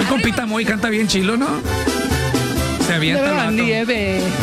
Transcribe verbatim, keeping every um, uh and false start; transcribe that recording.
El compita Moy canta bien chilo, ¿no? Se avienta el La vato. nieve.